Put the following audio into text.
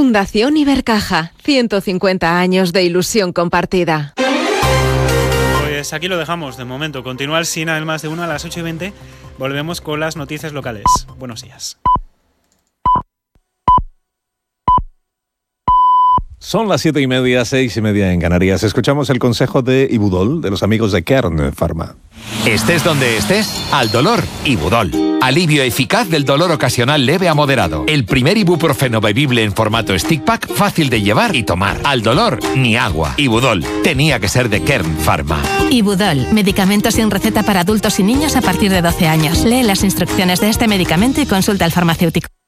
Fundación Ibercaja, 150 años de ilusión compartida. Pues aquí lo dejamos de momento. Continúa el Sina el Más de Uno a las 8:20. Volvemos con las noticias locales. Buenos días. Son las 7:30, 6:30 en Canarias. Escuchamos el consejo de Ibudol, de los amigos de Kern Pharma. Estés donde estés, al dolor, Ibudol. Alivio eficaz del dolor ocasional leve a moderado. El primer ibuprofeno bebible en formato stick pack, fácil de llevar y tomar. Al dolor, ni agua. Ibudol. Tenía que ser de Kern Pharma. Ibudol. Medicamento sin receta para adultos y niños a partir de 12 años. Lee las instrucciones de este medicamento y consulta al farmacéutico.